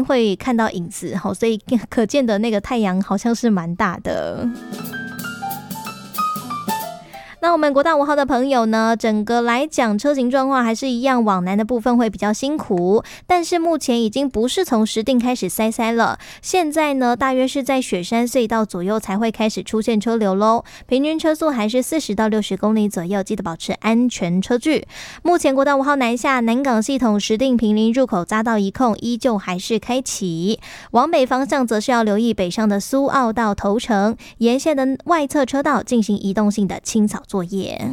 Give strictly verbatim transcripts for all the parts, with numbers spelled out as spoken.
会看到影子，所以可见的那个太阳好像是蛮大的。那我们国道五号的朋友呢，整个来讲车型状况还是一样，往南的部分会比较辛苦，但是目前已经不是从石碇开始塞塞了，现在呢大约是在雪山隧道左右才会开始出现车流咯，平均车速还是四十到六十公里左右，记得保持安全车距。目前国道五号南下南港系统石碇坪林入口匝道一控依旧还是开启，往北方向则是要留意北上的苏澳到头城沿线的外侧车道进行移动性的清扫作业。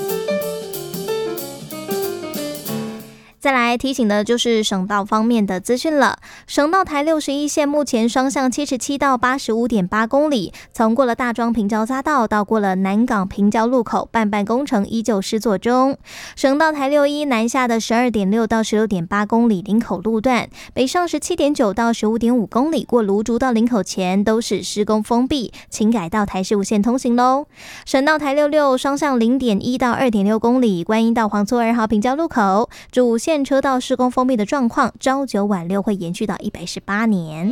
再来提醒的就是省道方面的资讯了。省道台六十一线目前双向七十七到八十五点八公里，从过了大庄平交匝道到过了南港平交路口，半半工程依旧施作中。省道台六一南下的十二点六到十六点八公里林口路段，北上十七点九到十五点五公里过芦竹到林口前都是施工封闭，请改道台十五线通行咯。省道台六六双向零点一到二点六公里，观音到黄厝二号平交路口主线车道施工封闭的状况，朝九晚六会延续到一百一十八年。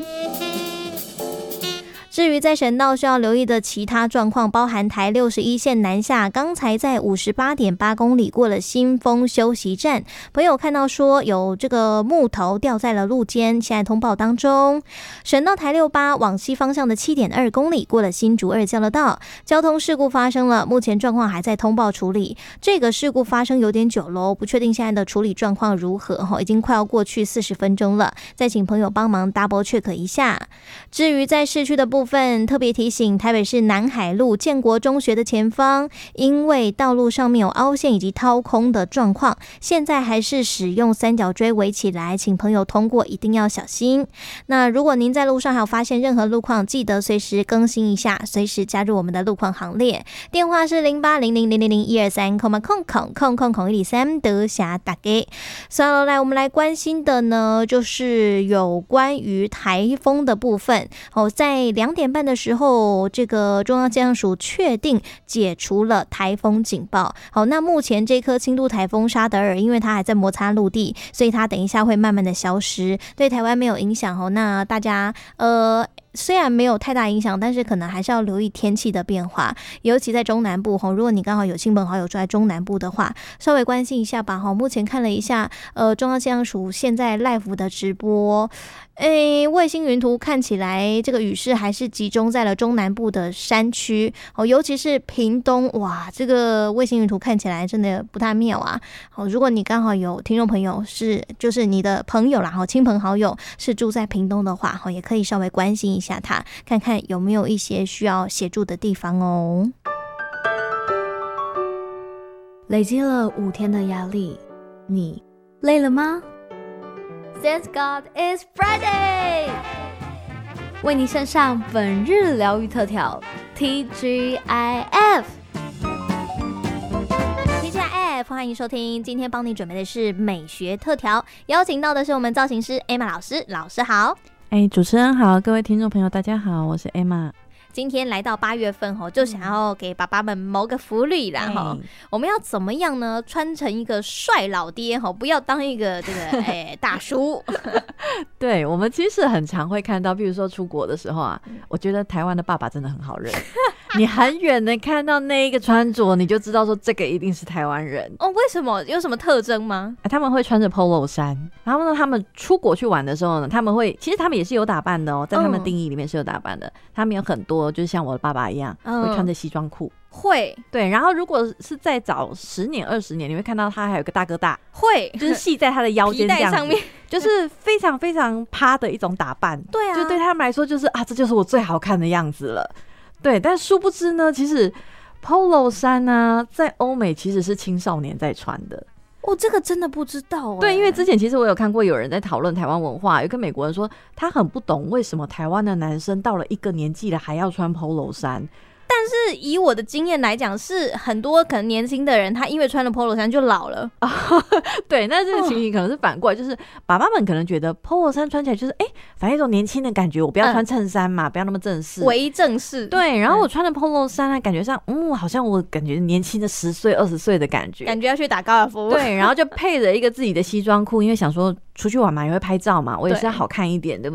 至于在省道需要留意的其他状况，包含台六十一线南下，刚才在 五十八点八公里过了新丰休息站，朋友看到说有这个木头掉在了路肩，现在通报当中。省道台六八往西方向的 七点二公里过了新竹二交流道，交通事故发生了，目前状况还在通报处理。这个事故发生有点久咯，不确定现在的处理状况如何，已经快要过去四十分钟了，再请朋友帮忙 double check 一下。至于在市区的部分部分特别提醒，台北市南海路建国中学的前方，因为道路上面有凹陷以及掏空的状况，现在还是使用三角锥围起来，请朋友通过一定要小心。那如果您在路上还有发现任何路况，记得随时更新一下，随时加入我们的路况行列。电话是零八零零零零零一二三空空空空空空一里三德霞打给。所以来我们来关心的呢，就是有关于台风的部分。哦，在两点半的时候，这个中央气象署确定解除了台风警报。好，那目前这颗轻度台风沙德尔，因为它还在摩擦陆地，所以它等一下会慢慢的消失，对台湾没有影响。那大家呃。虽然没有太大影响，但是可能还是要留意天气的变化，尤其在中南部。如果你刚好有亲朋好友住在中南部的话，稍微关心一下吧。目前看了一下呃，中央气象署现在 live 的直播，诶，卫星云图看起来这个雨势还是集中在了中南部的山区，尤其是屏东。哇，这个卫星云图看起来真的不太妙啊。如果你刚好有听众朋友是就是你的朋友啦，亲朋好友是住在屏东的话，也可以稍微关心一下他，看看有没有一些需要协助的地方哦。 累积了五天的压力，你累了吗？ Thank God it's Friday， 为你献上本日疗愈特调 T G I F。 欢迎收听，今天帮你准备的是美学特调，邀请到的是我们造型师 Emma 老师，老师好。 哎，主持人好，各位听众朋友大家好，我是 Emma。 今天来到八月份吼，就想要给爸爸们谋个福利啦吼、嗯。我们要怎么样呢？穿成一个帅老爹吼，不要当一个这个哎大叔。 对，我们其实很常会看到，比如说出国的时候啊，我觉得台湾的爸爸真的很好认。你很远的看到那一个穿着，你就知道说这个一定是台湾人哦。为什么？有什么特征吗？ 他们会穿着 polo 衫，然后呢，他们出国去玩的时候呢，他们会其实他们也是有打扮的哦，在他们定义里面是有打扮的。嗯、他们有很多就是像我的爸爸一样，嗯、会穿着西装裤。 会对，然后如果是再早十年二十年，你会看到他还有个大哥大， 会就是系在他的腰间这样子， 上面就是非常非常趴的一种打扮。 对啊， 就对他们来说就是啊，这就是我最好看的样子了。对，但殊不知呢，其实 polo 衫呢，在欧美其实是青少年在穿的。 哦，这个真的不知道、欸。 对，因为之前其实我有看过有人在讨论台湾文化，有个美国人说他很不懂为什么台湾的男生到了一个年纪了还要穿 polo 衫。 但是以我的经验来讲，是很多可能年轻的人，他因为穿了 polo 衫就老了。 对，那这个情形可能是反过来，就是爸爸们可能觉得 polo 衫穿起来就是哎、欸，反正一种年轻的感觉，我不要穿衬衫嘛，嗯、不要那么正式， 微正式。 对，然后我穿了 polo 衫啊，感觉上嗯，好像我感觉年轻的十岁二十岁的感觉， 感觉要去打高尔夫。 对，然后就配着一个自己的西装裤，因为想说出去玩嘛，也会拍照嘛，我也是要好看一点，对不对？